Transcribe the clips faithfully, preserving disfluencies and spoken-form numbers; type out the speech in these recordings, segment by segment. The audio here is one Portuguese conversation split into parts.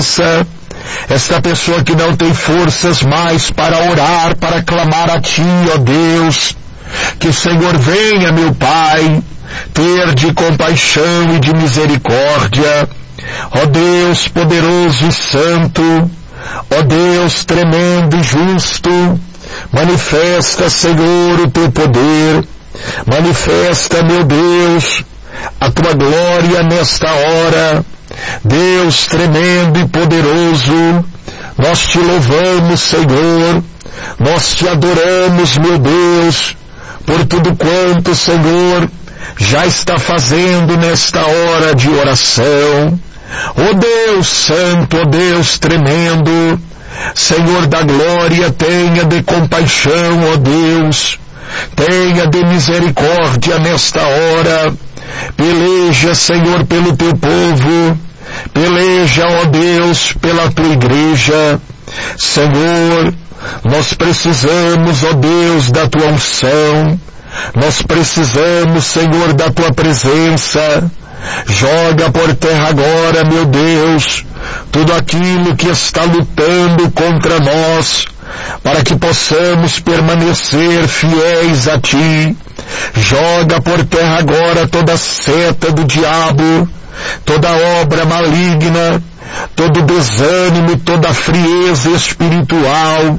força, esta pessoa que não tem forças mais para orar, para clamar a Ti, ó Deus, que o Senhor venha, meu Pai, ter de compaixão e de misericórdia, ó Deus poderoso e santo, ó Deus tremendo e justo, manifesta, Senhor, o Teu poder, manifesta, meu Deus, a Tua glória nesta hora. Deus tremendo e poderoso, nós Te louvamos, Senhor, nós Te adoramos, meu Deus, por tudo quanto, Senhor, já está fazendo nesta hora de oração. Ó Deus santo, ó Deus tremendo, Senhor da glória, tenha de compaixão, ó Deus, tenha de misericórdia nesta hora. Peleja, Senhor, pelo Teu povo, peleja, ó Deus, pela Tua igreja. Senhor, nós precisamos, ó Deus, da Tua unção, nós precisamos, Senhor, da Tua presença. Joga por terra agora, meu Deus, tudo aquilo que está lutando contra nós, para que possamos permanecer fiéis a Ti. Joga por terra agora toda seta do diabo, toda obra maligna, todo desânimo, toda frieza espiritual.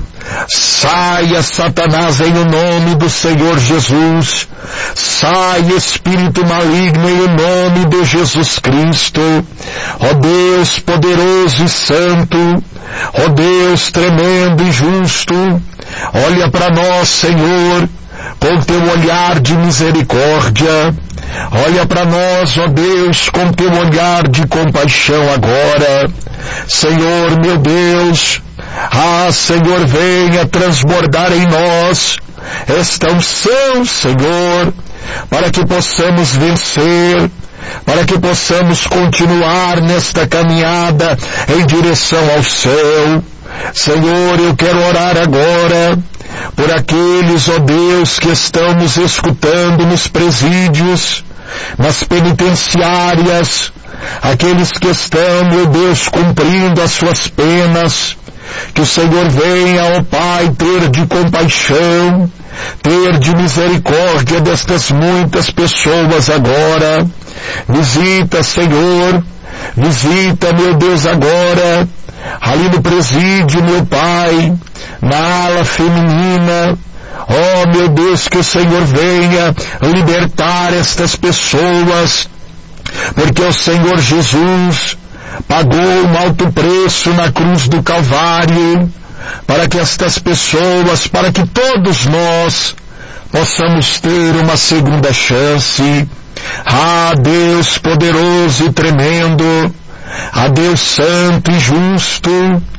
Saia, Satanás, em o nome do Senhor Jesus. Saia, espírito maligno, em o nome de Jesus Cristo. Ó Deus poderoso e santo, ó Deus tremendo e justo, olha para nós, Senhor, com Teu olhar de misericórdia. Olha para nós, ó Deus, com Teu olhar de compaixão agora. Senhor, meu Deus, ah, Senhor, venha transbordar em nós esta unção, Senhor, para que possamos vencer, para que possamos continuar nesta caminhada em direção ao céu. Senhor, eu quero orar agora por aqueles, ó Deus, que estão nos escutando nos presídios, nas penitenciárias, aqueles que estão, meu Deus, cumprindo as suas penas. Que o Senhor venha, ó Pai, ter de compaixão, ter de misericórdia destas muitas pessoas agora. Visita, Senhor, visita, meu Deus, agora, ali no presídio, meu Pai, na ala feminina. Oh, meu Deus, que o Senhor venha libertar estas pessoas, porque o Senhor Jesus pagou um alto preço na cruz do Calvário, para que estas pessoas, para que todos nós possamos ter uma segunda chance. Ah, Deus poderoso e tremendo, ah, Deus santo e justo,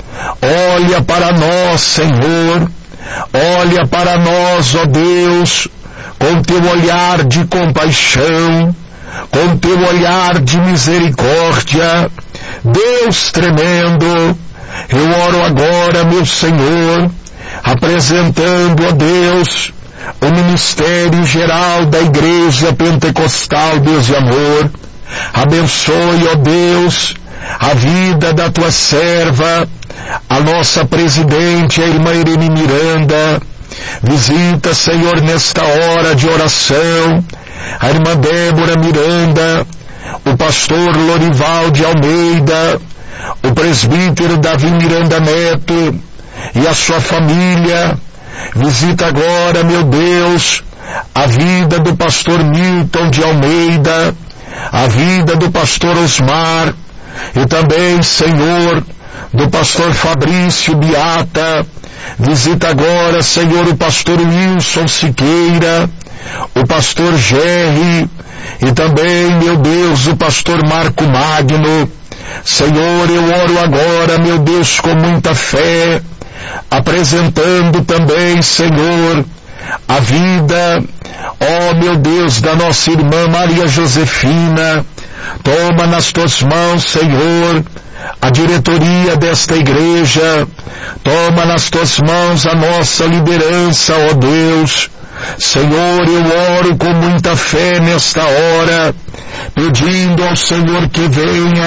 olha para nós, Senhor, olha para nós, ó Deus, com Teu olhar de compaixão, com Teu olhar de misericórdia. Deus tremendo, eu oro agora, meu Senhor, apresentando, ó Deus, o ministério geral da Igreja Pentecostal, Deus de amor. Abençoe, ó Deus, a vida da Tua serva, a nossa presidente, a irmã Irene Miranda. Visita, Senhor, nesta hora de oração, a irmã Débora Miranda, o pastor Lorival de Almeida, o presbítero Davi Miranda Neto e a sua família. Visita agora, meu Deus, a vida do pastor Milton de Almeida, a vida do pastor Osmar e também, Senhor, do pastor Fabrício Beata. Visita agora, Senhor, o pastor Wilson Siqueira, o pastor Gerry e também, meu Deus, o pastor Marco Magno. Senhor, eu oro agora, meu Deus, com muita fé, apresentando também, Senhor, a vida, ó meu Deus, da nossa irmã Maria Josefina. Toma nas Tuas mãos, Senhor, a diretoria desta igreja. Toma nas Tuas mãos a nossa liderança, ó Deus. Senhor, eu oro com muita fé nesta hora, pedindo ao Senhor que venha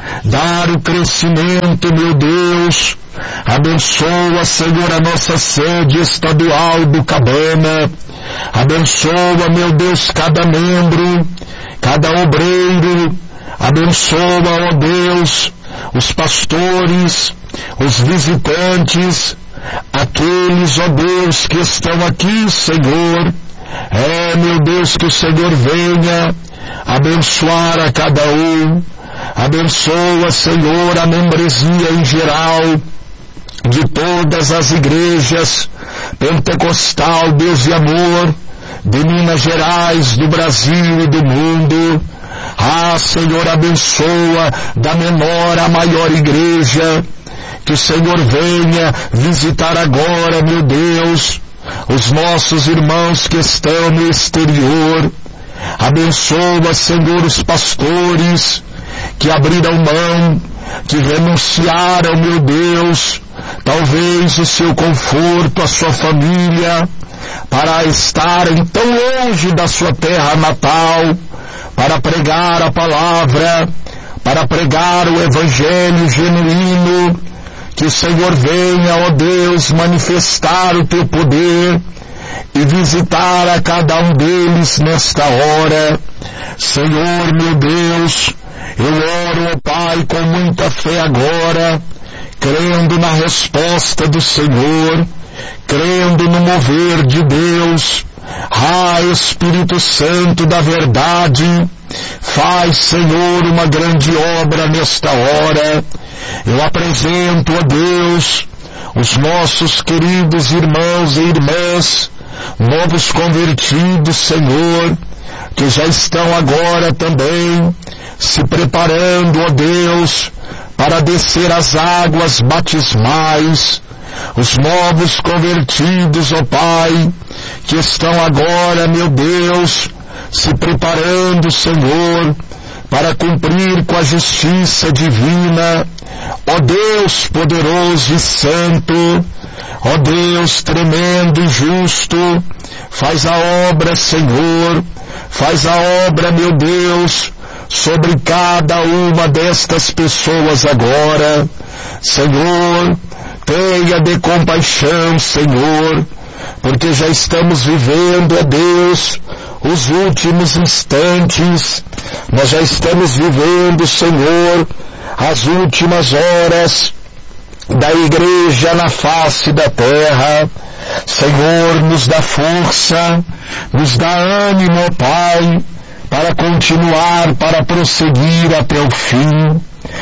dar o crescimento, meu Deus. Abençoa, Senhor, a nossa sede estadual do Cabana. Abençoa, meu Deus, cada membro, cada obreiro. Abençoa, ó Deus, os pastores, os visitantes, aqueles, ó Deus, que estão aqui, Senhor. É, meu Deus, que o Senhor venha abençoar a cada um. Abençoa, Senhor, a membresia em geral de todas as igrejas pentecostal, Deus e amor, de Minas Gerais, do Brasil e do mundo. Ah, Senhor, abençoa da menor à maior igreja. Que o Senhor venha visitar agora, meu Deus, os nossos irmãos que estão no exterior. Abençoa, Senhor, os pastores que abriram mão, que renunciaram, meu Deus, talvez o seu conforto, a sua família, para estarem tão longe da sua terra natal, para pregar a palavra, para pregar o evangelho genuíno. Que o Senhor venha, ó Deus, manifestar o teu poder e visitar a cada um deles nesta hora. Senhor, meu Deus, eu oro, ó Pai, com muita fé agora, crendo na resposta do Senhor, crendo no mover de Deus. Ah, Espírito Santo da verdade, faz, Senhor, uma grande obra nesta hora. Eu apresento, ó Deus, os nossos queridos irmãos e irmãs, novos convertidos, Senhor, que já estão agora também se preparando, ó Deus, para descer as águas batismais. Os novos convertidos, ó Pai, que estão agora, meu Deus, se preparando, Senhor, para cumprir com a justiça divina. Ó Deus poderoso e santo, ó Deus tremendo e justo, faz a obra, Senhor, faz a obra, meu Deus, sobre cada uma destas pessoas agora. Senhor, tenha de compaixão, Senhor, porque já estamos vivendo, ó Deus, os últimos instantes. Nós já estamos vivendo, Senhor, as últimas horas da igreja na face da terra. Senhor, nos dá força, nos dá ânimo, ó Pai, para continuar, para prosseguir até o fim.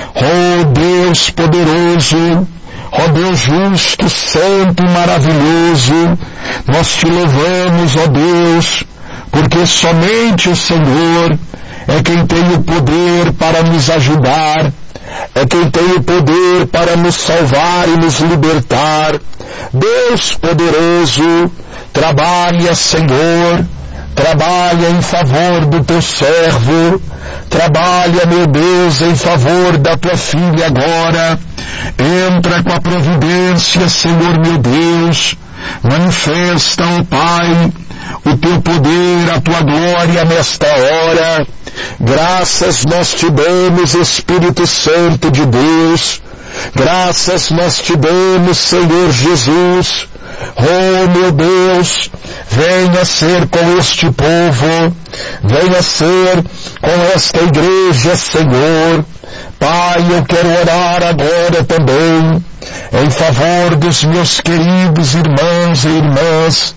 Ó Deus poderoso, ó Deus justo, santo e maravilhoso, nós te louvamos, ó Deus, porque somente o Senhor é quem tem o poder para nos ajudar, é quem tem o poder para nos salvar e nos libertar. Deus poderoso, trabalha, Senhor, trabalha em favor do teu servo, trabalha, meu Deus, em favor da tua filha agora. Entra com a providência, Senhor, meu Deus, manifesta, ó Pai, o teu poder, a tua glória nesta hora. Graças nós te damos, Espírito Santo de Deus. Graças nós te damos, Senhor Jesus. Oh, meu Deus, venha ser com este povo, venha ser com esta igreja, Senhor. Pai, eu quero orar agora também em favor dos meus queridos irmãos e irmãs,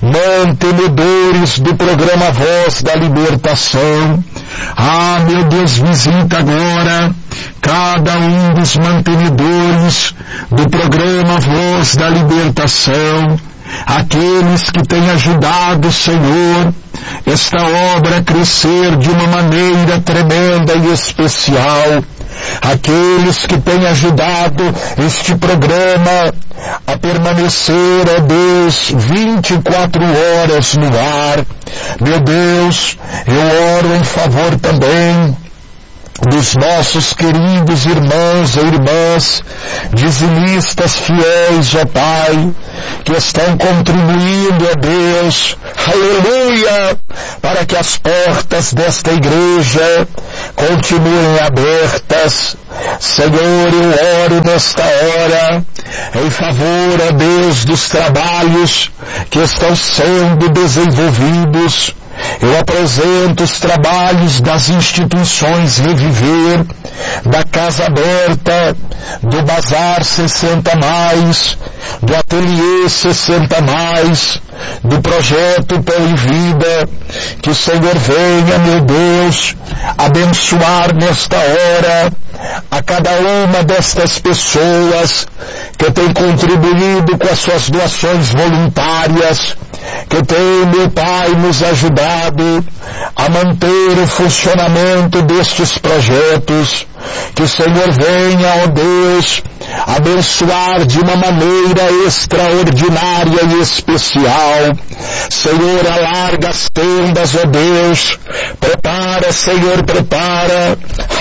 mantenedores do programa Voz da Libertação. Ah, meu Deus, visita agora cada um dos mantenedores do programa Voz da Libertação, aqueles que têm ajudado, Senhor, esta obra a crescer de uma maneira tremenda e especial, aqueles que têm ajudado este programa a permanecer, ó Deus, vinte e quatro horas no ar. Meu Deus, eu oro em favor também dos nossos queridos irmãos e irmãs, dizimistas fiéis, ó Pai, que estão contribuindo, ó Deus, aleluia, para que as portas desta igreja continuem abertas. Senhor, eu oro nesta hora em favor, ó Deus, dos trabalhos que estão sendo desenvolvidos. Eu apresento os trabalhos das instituições Reviver, da Casa Aberta, do Bazar sessenta mais, do Ateliê sessenta mais, do Projeto Pão e Vida. Que o Senhor venha, meu Deus, abençoar nesta hora a cada uma destas pessoas que tem contribuído com as suas doações voluntárias, que tem, meu Pai, nos ajudado a manter o funcionamento destes projetos. Que o Senhor venha, ó Deus, abençoar de uma maneira extraordinária e especial. Senhor, alarga as tendas, ó Deus, prepara, Senhor, prepara,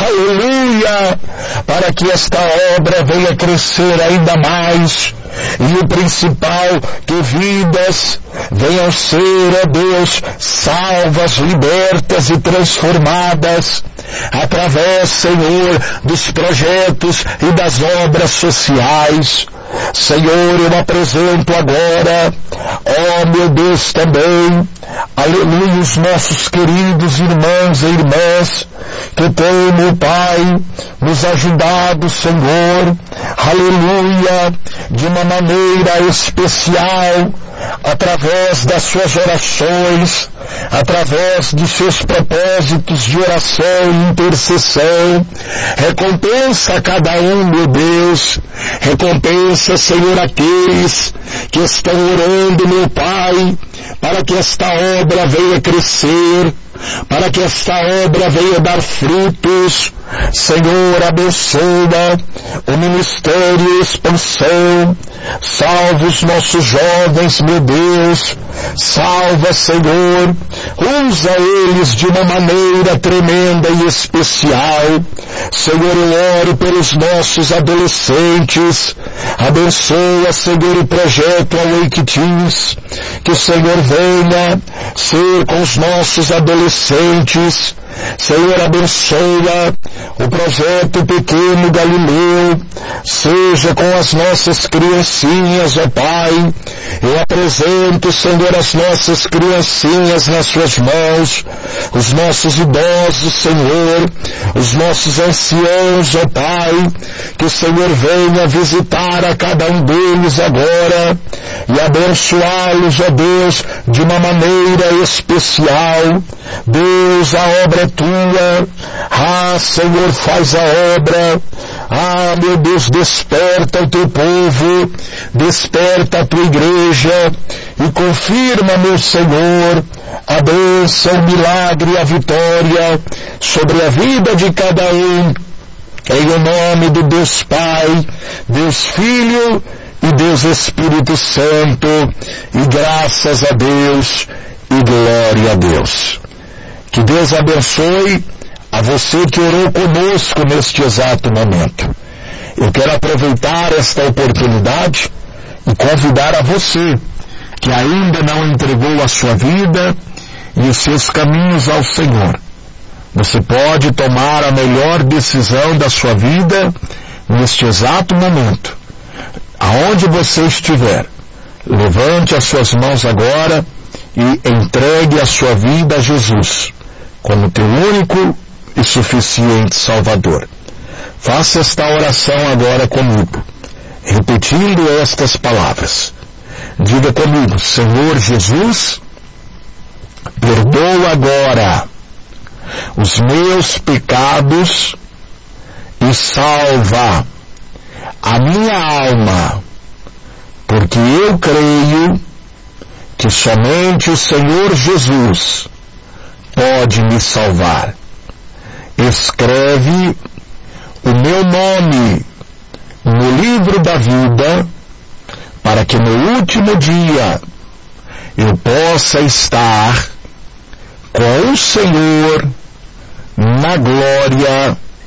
aleluia, para que esta obra venha crescer ainda mais. E o principal, que vidas venham ser, ó Deus, salvas, libertas e transformadas através, Senhor, dos projetos e das obras sociais. Senhor, eu apresento agora, ó meu Deus, também, aleluia, os nossos queridos irmãos e irmãs que têm, meu Pai, nos ajudado, Senhor, aleluia, de uma maneira especial, através das suas orações, através dos seus propósitos de oração e intercessão. Recompensa a cada um, meu Deus, recompensa, Senhor, aqueles que estão orando, meu Pai, para que esta obra venha crescer, para que esta obra venha dar frutos. Senhor, abençoa o Ministério Expansão, salva os nossos jovens, meu Deus, salva, Senhor, usa eles de uma maneira tremenda e especial. Senhor, eu oro pelos nossos adolescentes, abençoa, Senhor, o projeto Awake Teens, que o Senhor venha ser com os nossos adolescentes. Senhor, abençoa o projeto Pequeno Galileu, seja com as nossas criancinhas, ó Pai. Eu apresento, Senhor, as nossas criancinhas nas suas mãos, os nossos idosos, Senhor, os nossos anciãos, ó Pai, que o Senhor venha visitar a cada um deles agora e abençoá-los, ó Deus, de uma maneira especial. Deus, a obra é tua. Ah, Senhor, faz a obra. Ah, meu Deus, desperta o teu povo, desperta a tua igreja e confirma, meu Senhor, a bênção, o milagre e a vitória sobre a vida de cada um. Em o nome do Deus Pai, Deus Filho e Deus Espírito Santo, e graças a Deus e glória a Deus. Que Deus abençoe a você que orou conosco neste exato momento. Eu quero aproveitar esta oportunidade e convidar a você que ainda não entregou a sua vida e os seus caminhos ao Senhor. Você pode tomar a melhor decisão da sua vida neste exato momento. Aonde você estiver, levante as suas mãos agora e entregue a sua vida a Jesus como teu único e suficiente Salvador. Faça esta oração agora comigo, repetindo estas palavras. Diga comigo: Senhor Jesus, perdoa agora os meus pecados e salva a minha alma, porque eu creio que somente o Senhor Jesus pode me salvar. Escreve o meu nome no livro da vida, para que no último dia eu possa estar com o Senhor na glória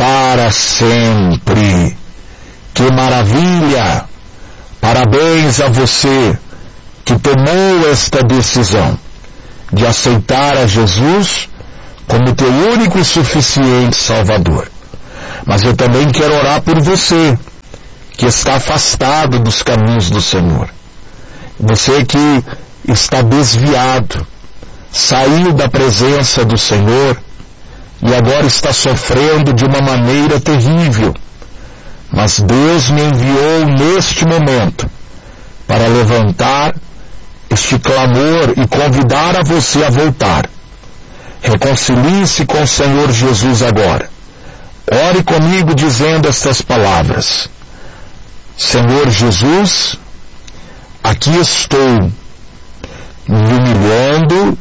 para sempre. Que maravilha! Parabéns a você que tomou esta decisão de aceitar a Jesus como teu único e suficiente Salvador. Mas eu também quero orar por você que está afastado dos caminhos do Senhor. Você que está desviado, saiu da presença do Senhor e agora está sofrendo de uma maneira terrível. Mas Deus me enviou neste momento para levantar este clamor e convidar a você a voltar. Reconcilie-se com o Senhor Jesus agora. Ore comigo dizendo estas palavras: Senhor Jesus, aqui estou, me humilhando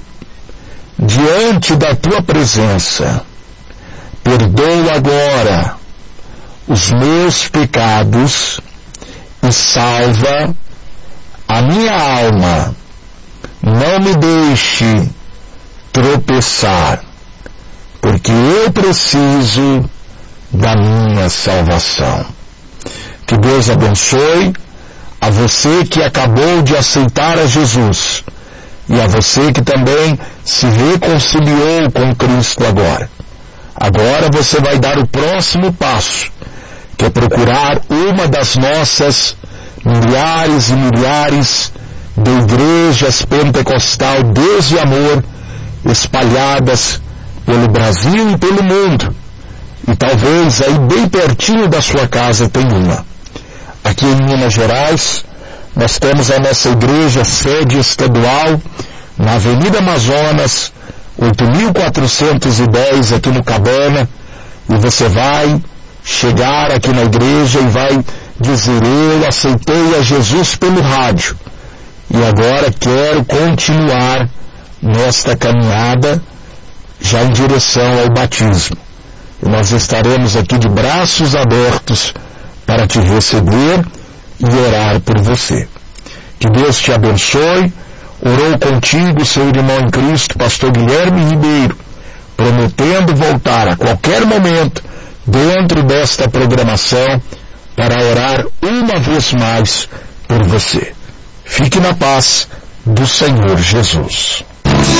diante da tua presença. Perdoa agora os meus pecados e salva a minha alma. Não me deixe tropeçar, porque eu preciso da minha salvação. Que Deus abençoe a você que acabou de aceitar a Jesus e a você que também se reconciliou com Cristo agora. Agora você vai dar o próximo passo, que é procurar uma das nossas milhares e milhares de igrejas pentecostal Deus e Amor espalhadas pelo Brasil e pelo mundo. E talvez aí bem pertinho da sua casa tem uma. Aqui em Minas Gerais, nós temos a nossa igreja sede estadual na Avenida Amazonas, oito mil quatrocentos e dez, aqui no Cabana, e você vai chegar aqui na igreja e vai dizer: eu aceitei a Jesus pelo rádio e agora quero continuar nesta caminhada já em direção ao batismo. E nós estaremos aqui de braços abertos para te receber e orar por você. Que Deus te abençoe. Orou contigo seu irmão em Cristo, pastor Guilherme Ribeiro, prometendo voltar a qualquer momento dentro desta programação para orar uma vez mais por você. Fique na paz do Senhor Jesus.